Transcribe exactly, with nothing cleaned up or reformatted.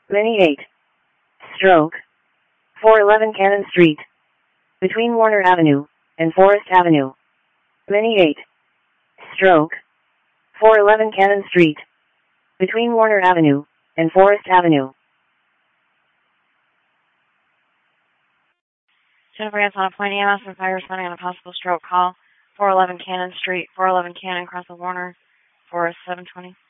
Mini eight. Stroke. four eleven Cannon Street. Between Warner Avenue and Forest Avenue. Mini eight. Stroke. four eleven Cannon Street. Between Warner Avenue and Forest Avenue. Jennifer Anton, Point E M S and fire responding on a possible stroke call. four eleven Cannon Street, four eleven Cannon, across the Warner, Forest, seven twenty.